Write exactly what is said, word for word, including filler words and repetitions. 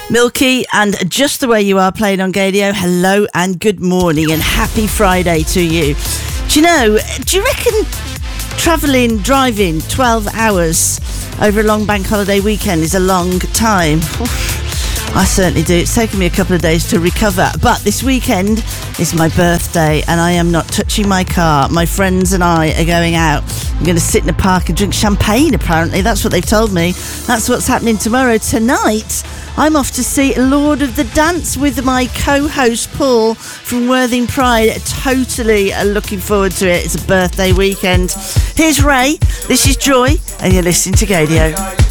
Milky and Just the Way You Are playing on Gadio. Hello and good morning and happy Friday to you. Do you know, do you reckon travelling, driving twelve hours over a long bank holiday weekend is a long time? I certainly do. It's taken me a couple of days to recover. But this weekend is my birthday and I am not touching my car. My friends and I are going out. I'm going to sit in the park and drink champagne, apparently. That's what they've told me. That's what's happening tomorrow. Tonight, I'm off to see Lord of the Dance with my co-host, Paul, from Worthing Pride. Totally looking forward to it. It's a birthday weekend. Here's Ray. This is Joy, and you're listening to Gadio.